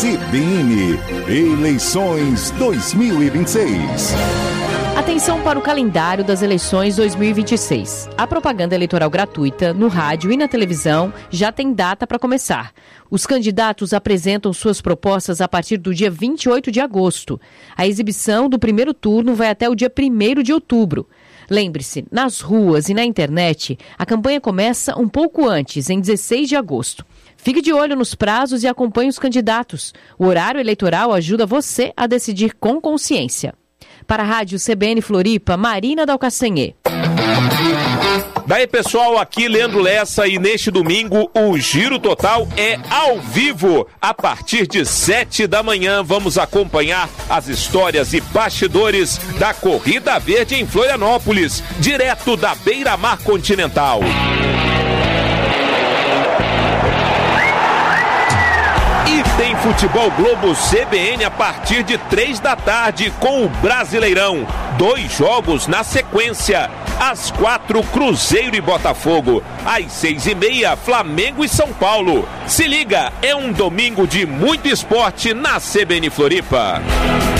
CBN, eleições 2026. Atenção para o calendário das eleições 2026. A propaganda eleitoral gratuita no rádio e na televisão já tem data para começar. Os candidatos apresentam suas propostas a partir do dia 28 de agosto. A exibição do primeiro turno vai até o dia 1º de outubro. Lembre-se, nas ruas e na internet, a campanha começa um pouco antes, em 16 de agosto. Fique de olho nos prazos e acompanhe os candidatos. O horário eleitoral ajuda você a decidir com consciência. Para a Rádio CBN Floripa, Marina Dalcacenhê. Daí, pessoal, aqui Leandro Lessa, e neste domingo o Giro Total é ao vivo. A partir de 7 da manhã vamos acompanhar as histórias e bastidores da Corrida Verde em Florianópolis, direto da Beira-Mar Continental. E tem Futebol Globo CBN a partir de 3 da tarde com o Brasileirão. 2 jogos na sequência. Às 4, Cruzeiro e Botafogo. Às 6h30, Flamengo e São Paulo. Se liga, é um domingo de muito esporte na CBN Floripa.